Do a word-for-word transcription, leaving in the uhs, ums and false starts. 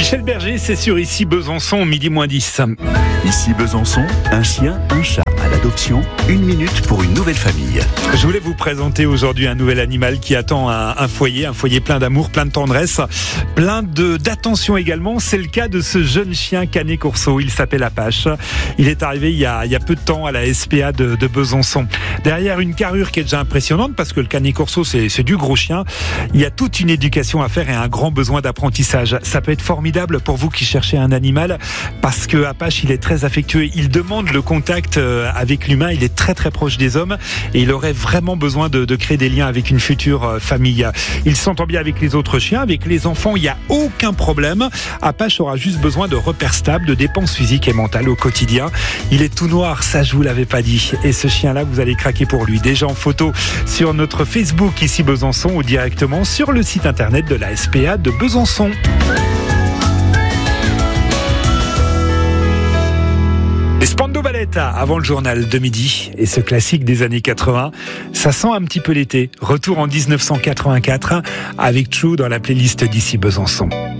Michel Berger, c'est sur Ici Besançon, midi moins dix. Ici Besançon, un chien, un chat à l'adoption, une minute pour une nouvelle famille. Je voulais vous présenter aujourd'hui un nouvel animal qui attend un, un foyer, un foyer plein d'amour, plein de tendresse, plein de, d'attention également. C'est le cas de ce jeune chien Canet Corso, il s'appelle Apache. Il est arrivé il y a, il y a peu de temps à la S P A de, de Besançon. Derrière une carrure qui est déjà impressionnante, parce que le Canet Corso c'est, c'est du gros chien, il y a toute une éducation à faire et un grand besoin d'apprentissage. Ça peut être formidable pour vous qui cherchez un animal, parce que Apache il est très affectueux, il demande le contact avec l'humain, il est très très proche des hommes et il aurait vraiment besoin de, de créer des liens avec une future famille. Il s'entend bien avec les autres chiens, avec les enfants, il n'y a aucun problème. Apache aura juste besoin de repères stables, de dépenses physiques et mentales au quotidien. Il est tout noir, ça je vous l'avais pas dit. Et ce chien-là, vous allez craquer pour lui. Déjà en photo sur notre Facebook Ici Besançon ou directement sur le site internet de la S P A de Besançon. Les Spandau Ballet avant le journal de midi et ce classique des années quatre-vingts, ça sent un petit peu l'été. Retour en dix-neuf cent quatre-vingt-quatre avec True dans la playlist d'Ici Besançon.